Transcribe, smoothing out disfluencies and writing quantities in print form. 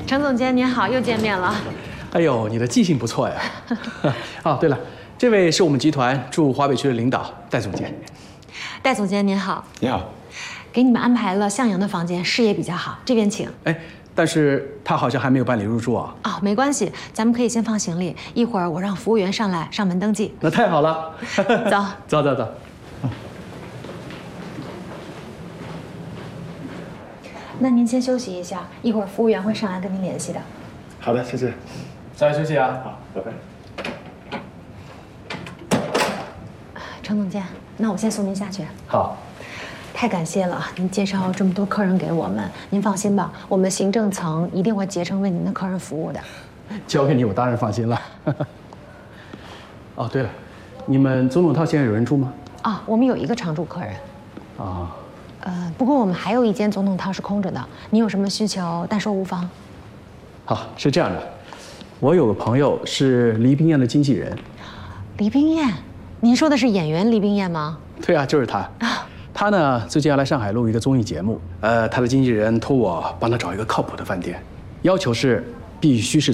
程总监您好，又见面了。 哎呦，你的记性不错呀。哦，对了，这位是我们集团驻华北区的领导戴总监。 戴总监您好。 你好。 给你们安排了向阳的房间，视野比较好，这边请。 哎，但是他好像还没有办理入住啊。 哦，没关系，咱们可以先放行李，一会儿我让服务员上来上门登记。 那太好了。 走。 走。 那您先休息一下，一会儿服务员会上来跟您联系的。 好的，谢谢。 早点休息啊。 好，拜拜。 程总监，那我先送您下去。 好。 太感谢了，您介绍这么多客人给我们。您放心吧，我们行政层一定会竭诚为您的客人服务的。 交给你，我当然放心了。哦，对了，你们总统套现在有人住吗？ 啊，我们有一个常住客人。 啊。 不过我们还有一间总统套是空着的，您有什么需求，但说无妨。 好，是这样的，我有个朋友是黎冰燕的经纪人。 黎冰燕，您说的是演员黎冰燕吗？ 对啊，就是他。他呢，最近要来上海录一个综艺节目，他的经纪人托我帮他找一个靠谱的饭店，要求是必须是